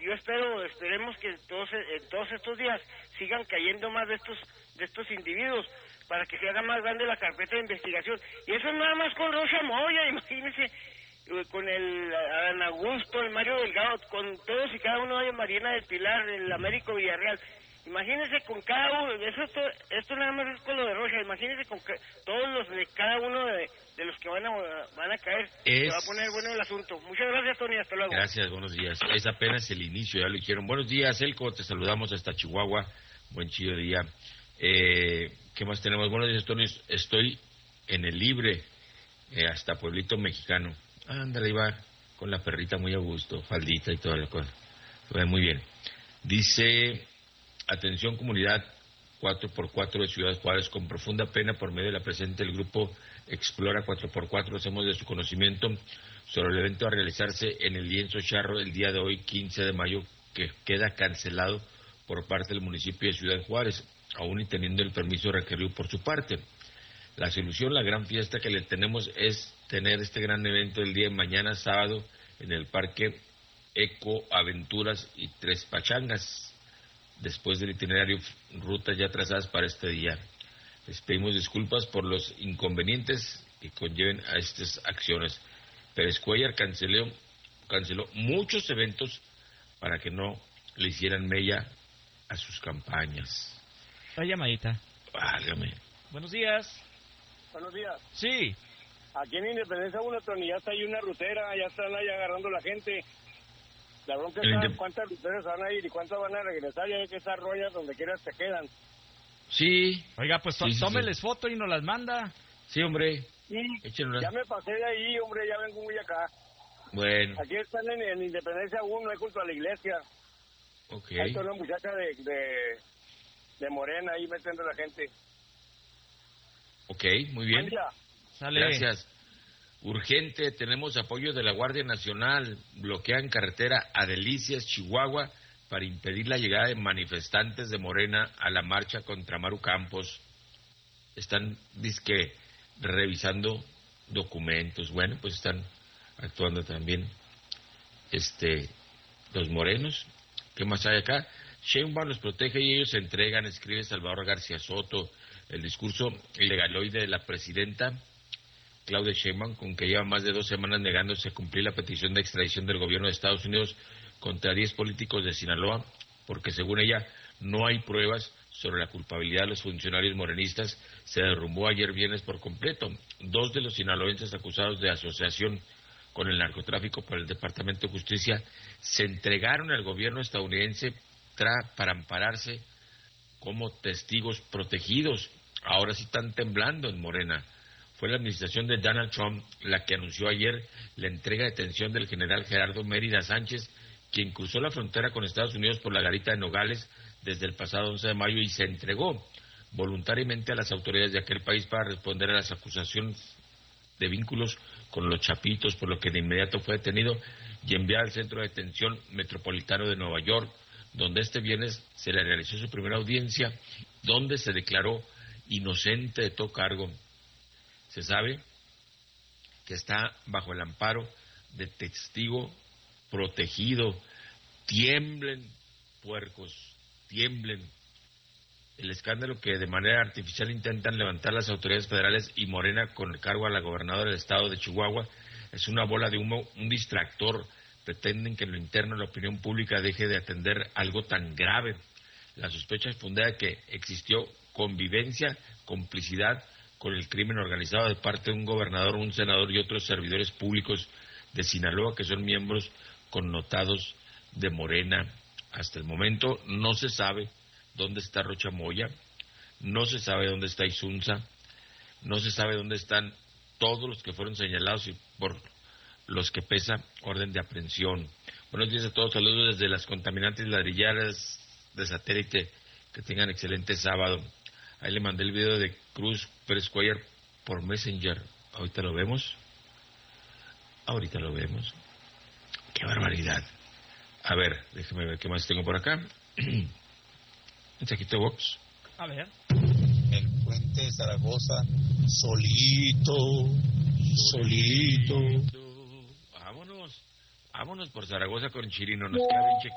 yo esperemos que todos estos días sigan cayendo más de estos individuos, para que se haga más grande la carpeta de investigación. Y eso nada más con Rocha Moya, imagínense, con el Adán Augusto, el Mario Delgado, con todos y cada uno de Mariana del Pilar, el Américo Villarreal. Imagínense con cada uno, esto nada más es con lo de Rocha, imagínense con todos los de cada uno de los que van a caer. Se va a poner bueno el asunto. Muchas gracias, Tony, hasta luego. Gracias, buenos días. Es apenas el inicio, ya lo dijeron. Buenos días, Elco, te saludamos hasta Chihuahua. Buen chido día. ¿Qué más tenemos? Buenos días, Tony. Estoy en el Libre, hasta Pueblito Mexicano. Ándale, va con la perrita muy a gusto, faldita y toda la cosa. Muy bien. Dice, atención comunidad 4x4 de Ciudad Juárez, con profunda pena por medio de la presente el grupo Explora 4x4, hacemos de su conocimiento sobre el evento a realizarse en el Lienzo Charro el día de hoy, 15 de mayo, que queda cancelado por parte del municipio de Ciudad Juárez, aún y teniendo el permiso requerido por su parte. La solución, la gran fiesta que le tenemos es tener este gran evento el día de mañana, sábado, en el Parque Eco Aventuras y Tres Pachangas, después del itinerario, rutas ya trazadas para este día. Les pedimos disculpas por los inconvenientes que conlleven a estas acciones. Pérez Cuellar canceló muchos eventos para que no le hicieran mella a sus campañas. La llamadita. Válgame. Buenos días. Buenos días. Sí. Aquí en Independencia 1, Tony, ya está ahí una rutera, ya están ahí agarrando la gente. La bronca es cuántas ruteras van a ir y cuántas van a regresar, ya hay que esas rollas donde quieras te quedan. Sí. Oiga, pues sí, tómeles foto y nos las manda. Sí, hombre. Sí, ya me pasé de ahí, hombre, ya vengo muy acá. Bueno. Aquí están en Independencia 1, junto a la iglesia. Ok. Ahí está una muchacha de Morena ahí metiendo a la gente. Ok, muy bien. Sale. Gracias. Urgente, tenemos apoyo de la Guardia Nacional. Bloquean carretera a Delicias, Chihuahua, para impedir la llegada de manifestantes de Morena a la marcha contra Maru Campos. Están, dizque, revisando documentos. Bueno, pues están actuando también los morenos. ¿Qué más hay acá? Sheinbaum los protege y ellos se entregan, escribe Salvador García Soto. El discurso ilegaloide de la presidenta Claudia Sheinbaum, con que lleva más de 2 semanas negándose a cumplir la petición de extradición del gobierno de Estados Unidos contra 10 políticos de Sinaloa, porque según ella no hay pruebas sobre la culpabilidad de los funcionarios morenistas, se derrumbó ayer viernes por completo. 2 de los sinaloenses acusados de asociación con el narcotráfico por el Departamento de Justicia se entregaron al gobierno estadounidense para ampararse como testigos protegidos. Ahora sí están temblando en Morena. Fue la administración de Donald Trump la que anunció ayer la entrega de detención del general Gerardo Mérida Sánchez, quien cruzó la frontera con Estados Unidos por la garita de Nogales desde el pasado 11 de mayo y se entregó voluntariamente a las autoridades de aquel país para responder a las acusaciones de vínculos con los Chapitos, por lo que de inmediato fue detenido y enviado al Centro de Detención Metropolitano de Nueva York, donde este viernes se le realizó su primera audiencia, donde se declaró inocente de todo cargo. Se sabe que está bajo el amparo de testigo protegido. Tiemblen, puercos, tiemblen. El escándalo que de manera artificial intentan levantar las autoridades federales y Morena con cargo a la gobernadora del estado de Chihuahua es una bola de humo, un distractor. Pretenden que en lo interno la opinión pública deje de atender algo tan grave. La sospecha es fundada que existió convivencia, complicidad con el crimen organizado de parte de un gobernador, un senador y otros servidores públicos de Sinaloa que son miembros connotados de Morena. Hasta el momento no se sabe dónde está Rocha Moya, no se sabe dónde está Isunza, no se sabe dónde están todos los que fueron señalados y por los que pesa orden de aprehensión. Buenos días a todos, saludos desde las contaminantes ladrilleras de satélite, que tengan excelente sábado. Ahí le mandé el video de Cruz Pérez Cuellar por Messenger. Ahorita lo vemos. Qué barbaridad. A ver, déjeme ver qué más tengo por acá. Mensajito de Vox. A ver. El puente de Zaragoza, solito. Vámonos por Zaragoza con Chirino. Nos queda bien